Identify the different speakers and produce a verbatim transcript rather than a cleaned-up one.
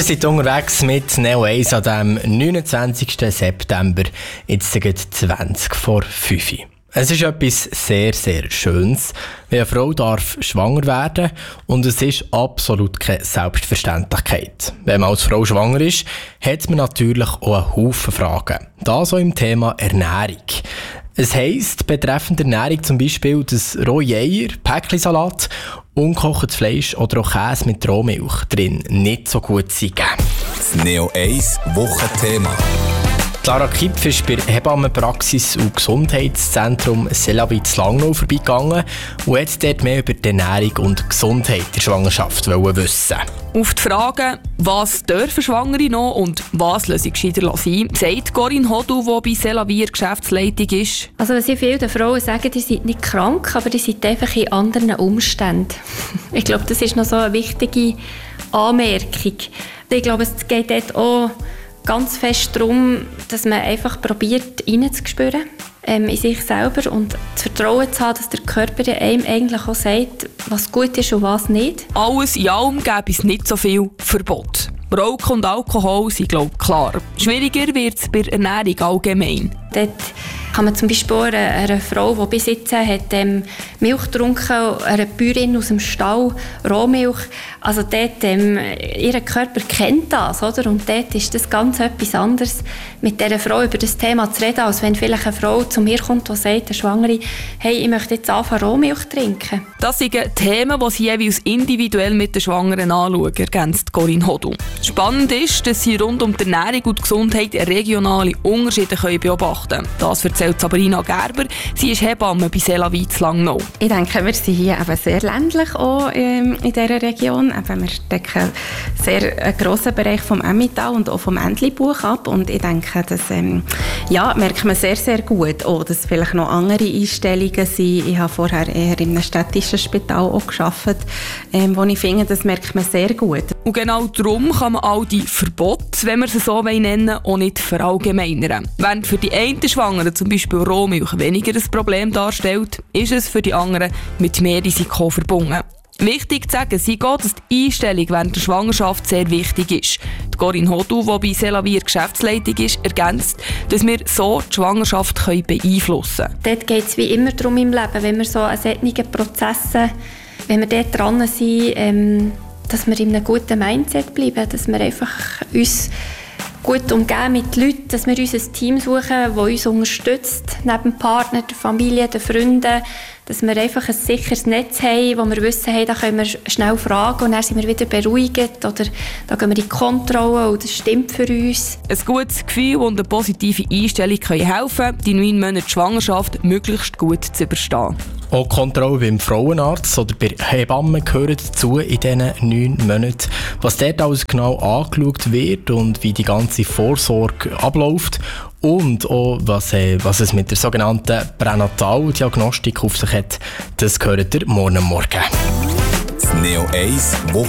Speaker 1: Ihr seid unterwegs mit Neo eins an dem neunundzwanzigsten September, jetzt zwanzig vor fünf. Es ist etwas sehr, sehr Schönes, wenn eine Frau darf schwanger werden, und es ist absolut keine Selbstverständlichkeit. Wenn man als Frau schwanger ist, hat man natürlich auch einen Haufen Fragen. Das auch im Thema Ernährung. Es heisst betreffend Ernährung zum Beispiel, dass rohe Eier, Päckchensalat, ungekochtes Fleisch oder auch Käse mit Rohmilch drin nicht so gut sind.
Speaker 2: Das Neo eins Wochenthema.
Speaker 1: Lara Kipf ist bei der Hebammenpraxis und Gesundheitszentrum Selawi in Langnau vorbeigegangen und hat dort mehr über die Ernährung und Gesundheit der Schwangerschaft wissen.
Speaker 3: Auf die Frage, was dürfen Schwangere noch und was lassen sie gescheiter sein, sagt Corinne Hodu, die bei Selawi Geschäftsleitung ist.
Speaker 4: Also was ich vielen Frauen sagen, die sind nicht krank, aber die sind einfach in anderen Umständen. Ich glaube, das ist noch so eine wichtige Anmerkung. Ich glaube, es geht dort auch ganz fest darum, dass man einfach probiert, reinzuspüren ähm, in sich selber und das Vertrauen zu haben, dass der Körper einem eigentlich auch sagt, was gut ist und was nicht.
Speaker 3: Alles in allem gäbe es nicht so viel Verbot. Rauchen und Alkohol sind, glaube ich, klar. Schwieriger wird es bei Ernährung allgemein.
Speaker 4: Dort kann man zum Beispiel eine, eine Frau, die bis jetzt hat, ähm, Milch getrunken, eine Bäuerin aus dem Stall, Rohmilch, also dort, ähm, ihr Körper kennt das, oder? Und dort ist das ganz etwas anderes, mit dieser Frau über das Thema zu reden, als wenn vielleicht eine Frau zu mir kommt, die sagt, eine Schwangere, hey, ich möchte jetzt anfangen, Rohmilch zu trinken.
Speaker 3: Das sind Themen, die sie jeweils individuell mit den Schwangeren anschauen, ergänzt Corinne Hodu. Spannend ist, dass sie rund um die Ernährung und die Gesundheit regionale Unterschiede beobachten können. Das erzählt Sabrina Gerber. Sie ist Hebamme bei Selawi in Langnau.
Speaker 5: Ich denke, wir sind hier eben sehr ländlich auch, ähm, in dieser Region. Eben, wir decken sehr einen grossen Bereich vom Emmental und auch vom Entlebuch ab. Und ich denke, das ähm, ja, merkt man sehr, sehr gut. Auch, dass vielleicht noch andere Einstellungen sind. Ich habe vorher eher in einem städtischen Spital auch gearbeitet, ähm, wo ich finde, das merkt man sehr gut.
Speaker 3: Und genau darum kann man all die Verbote, wenn wir sie so nennen wollen, auch nicht verallgemeinern. Während für die einen Schwangeren zum Beispiel Rohmilch weniger ein Problem darstellt, ist es für die anderen mit mehr Risiko verbunden. Wichtig zu sagen sei auch, dass die Einstellung während der Schwangerschaft sehr wichtig ist. Die Corinne Hodu, die bei Selawi Geschäftsleitung ist, ergänzt, dass wir so die Schwangerschaft beeinflussen können.
Speaker 4: Dort geht es wie immer darum im Leben, wenn wir so an solchen Prozessen, wenn wir dort dran sind, ähm, dass wir in einem guten Mindset bleiben, dass wir einfach uns gut umgehen mit Leuten, dass wir uns ein Team suchen, das uns unterstützt, neben dem Partner, der Familie, den Freunden, dass wir einfach ein sicheres Netz haben, wo wir wissen, hey, da können wir schnell fragen und dann sind wir wieder beruhigt oder da gehen wir in die Kontrolle und das stimmt für uns.
Speaker 3: Ein gutes Gefühl und eine positive Einstellung können helfen, die neun Monate Schwangerschaft möglichst gut zu überstehen.
Speaker 1: Auch Kontrolle beim Frauenarzt oder bei Hebammen gehören dazu in diesen neun Monaten. Was dort alles genau angeschaut wird und wie die ganze Vorsorge abläuft und auch was, äh, was es mit der sogenannten Pränataldiagnostik auf sich hat, das gehört ihr morgen Morgen.
Speaker 2: Das Neo eins Wochen